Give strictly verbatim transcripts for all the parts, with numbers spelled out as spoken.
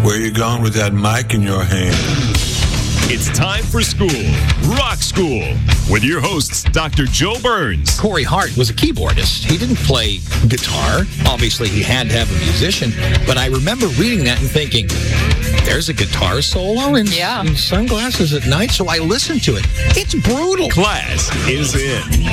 Where you going with that mic in your hand? It's time for school, Rock School, with your hosts, Doctor Joe Burns. Corey Hart was a keyboardist. He didn't play guitar. Obviously, he had to have a musician. But I remember reading that and thinking, there's a guitar solo in, yeah. in Sunglasses at Night? So I listened to it. It's brutal. Class is in.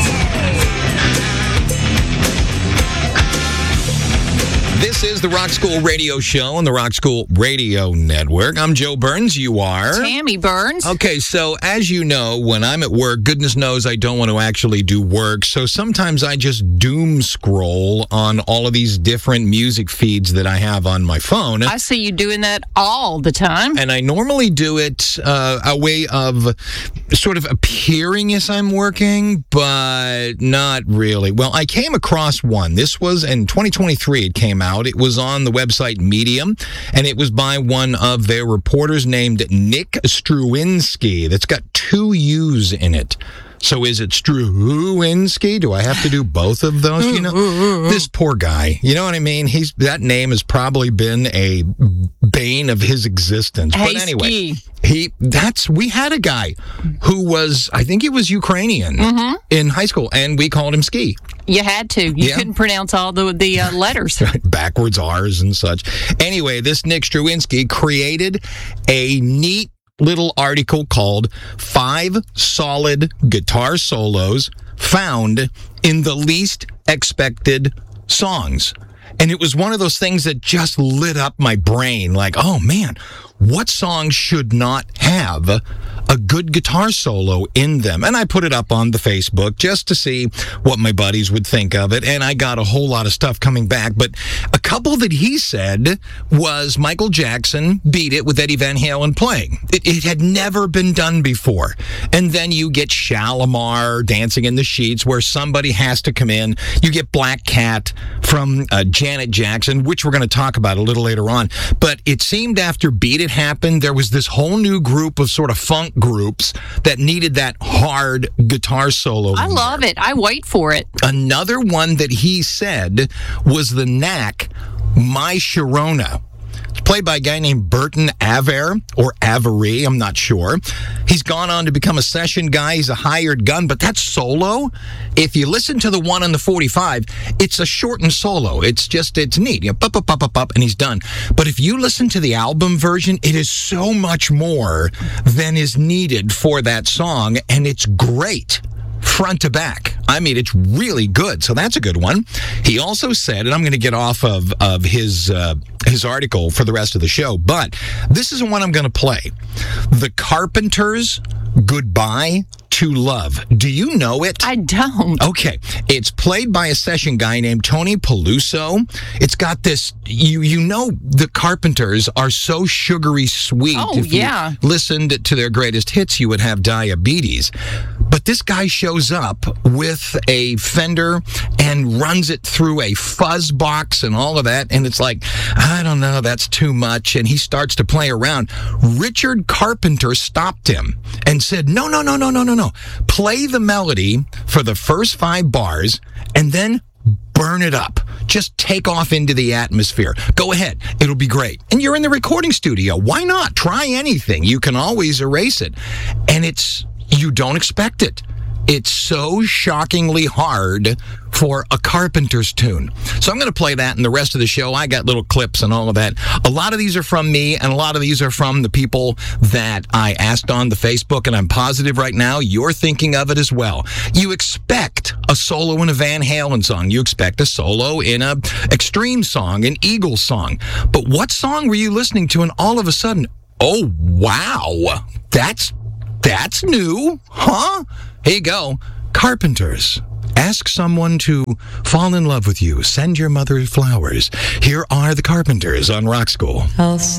This is the Rock School Radio Show on the Rock School Radio Network. I'm Joe Burns. You are? Tammy Burns. Okay, so as you know, when I'm at work, goodness knows I don't want to actually do work. So sometimes I just doom scroll on all of these different music feeds that I have on my phone. I see you doing that all the time. And I normally do it uh, a way of sort of appearing as I'm working, but not really. Well, I came across one. This was in twenty twenty-three. It came out. It was on the website Medium, and it was by one of their reporters named Nick Struwinski. That's got two U's in it. So is it Struwinski? Do I have to do both of those? You know, this poor guy. You know what I mean? He's that name has probably been a bane of his existence. Hey, but anyway, ski. he that's we had a guy who was, I think he was Ukrainian mm-hmm. in high school, and we called him Ski. You had to. You Yeah. couldn't pronounce all the the uh, letters. Backwards R's and such. Anyway, this Nick Struwinski created a neat little article called Five Solid Guitar Solos Found in the Least Expected Songs. And it was one of those things that just lit up my brain. Like, oh man, what songs should not have a good guitar solo in them? And I put it up on the Facebook just to see what my buddies would think of it. And I got a whole lot of stuff coming back. But a couple that he said was Michael Jackson Beat It with Eddie Van Halen playing. It, it had never been done before. And then you get Shalimar, Dancing in the Sheets, where somebody has to come in. You get Black Cat from uh, Janet Jackson, which we're going to talk about a little later on. But it seemed after Beat It happened, there was this whole new group of sort of funk groups that needed that hard guitar solo. I love it. I wait for it. Another one that he said was the Knack, My Sharona. It's played by a guy named Burton Aver, or Avery, I'm not sure. He's gone on to become a session guy. He's a hired gun, but that solo, if you listen to the one on the forty-five, it's a shortened solo. It's just, it's neat. You know, pop, pop, pop, pop, pop, and he's done. But if you listen to the album version, it is so much more than is needed for that song, and it's great. Front to back. I mean, it's really good. So that's a good one. He also said, and I'm going to get off of, of his uh, his article for the rest of the show, but this is one I'm going to play. The Carpenters' Goodbye to Love. Do you know it? I don't. Okay. It's played by a session guy named Tony Peluso. It's got this, you you know, the Carpenters are so sugary sweet. Oh, if yeah. you listened to their greatest hits, you would have diabetes. But this guy shows up with a Fender and runs it through a fuzz box and all of that. And it's like, I don't know, that's too much. And he starts to play around. Richard Carpenter stopped him and said, no, no, no, no, no, no, no. Play the melody for the first five bars and then burn it up. Just take off into the atmosphere. Go ahead. It'll be great. And you're in the recording studio. Why not? Try anything. You can always erase it. And it's, you don't expect it. It's so shockingly hard for a Carpenter's tune. So I'm going to play that in the rest of the show. I got little clips and all of that. A lot of these are from me, and a lot of these are from the people that I asked on the Facebook, and I'm positive right now you're thinking of it as well. You expect a solo in a Van Halen song. You expect a solo in a Extreme song, an Eagles song. But what song were you listening to, and all of a sudden, oh, wow, that's that's new, huh? Here you go. Carpenters. Ask someone to fall in love with you. Send your mother flowers. Here are the Carpenters on Rock School. I'll